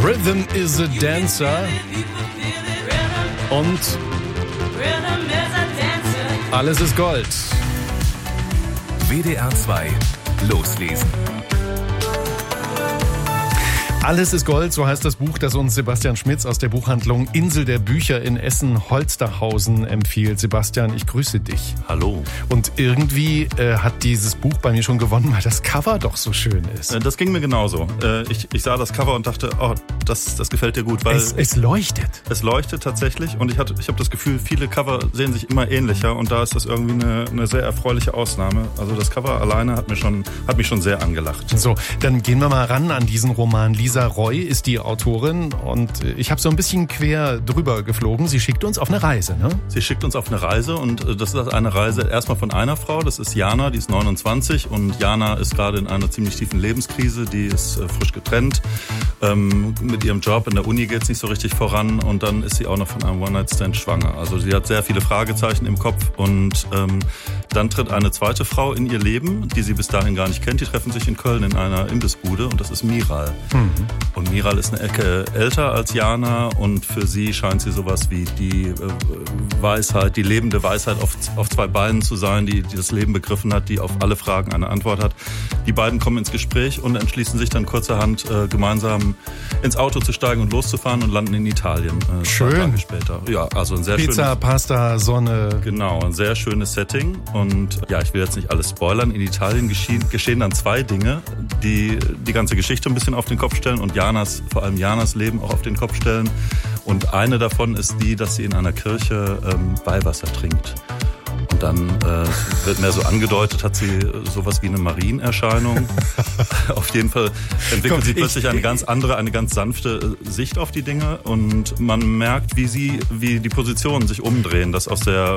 Rhythm is a Dancer und alles ist Gold. WDR 2 loslesen. Alles ist Gold, so heißt das Buch, das uns Sebastian Schmitz aus der Buchhandlung Insel der Bücher in Essen-Holsterhausen empfiehlt. Sebastian, ich grüße dich. Hallo. Und irgendwie hat dieses Buch bei mir schon gewonnen, weil das Cover doch so schön ist. Das ging mir genauso. Ich sah das Cover und dachte, oh, das gefällt dir gut. Weil es leuchtet. Es leuchtet tatsächlich und ich habe das Gefühl, viele Cover sehen sich immer ähnlicher und da ist das irgendwie eine sehr erfreuliche Ausnahme. Also das Cover alleine hat mich schon sehr angelacht. So, dann gehen wir mal ran an diesen Roman. Lisa Roy ist die Autorin und ich habe so ein bisschen quer drüber geflogen. Sie schickt uns auf eine Reise, ne? Sie schickt uns auf eine Reise und das ist eine Reise erstmal von einer Frau, das ist Jana, die ist 29 und Jana ist gerade in einer ziemlich tiefen Lebenskrise, die ist frisch getrennt. Mit ihrem Job in der Uni geht es nicht so richtig voran und dann ist sie auch noch von einem One-Night-Stand schwanger. Also sie hat sehr viele Fragezeichen im Kopf und dann tritt eine zweite Frau in ihr Leben, die sie bis dahin gar nicht kennt. Die treffen sich in Köln in einer Imbissbude und das ist Miral. Und Miral ist eine Ecke älter als Jana und für sie scheint sie sowas wie die Weisheit, die lebende Weisheit auf zwei Beinen zu sein, die das Leben begriffen hat, die auf alle Fragen eine Antwort hat. Die beiden kommen ins Gespräch und entschließen sich dann kurzerhand gemeinsam ins Auto zu steigen und loszufahren und landen in Italien. Schön. 2 Tage später. Ja, also ein sehr Pizza, schönes, Pasta, Sonne. Genau, ein sehr schönes Setting und ja, ich will jetzt nicht alles spoilern. In Italien geschehen dann 2 Dinge, die ganze Geschichte ein bisschen auf den Kopf stellen und vor allem Janas Leben auch auf den Kopf stellen. Und eine davon ist die, dass sie in einer Kirche Weihwasser trinkt. Und dann wird mehr so angedeutet, hat sie sowas wie eine Marienerscheinung. Auf jeden Fall entwickelt sie plötzlich eine ganz andere, eine ganz sanfte Sicht auf die Dinge. Und man merkt, wie die Positionen sich umdrehen, dass aus der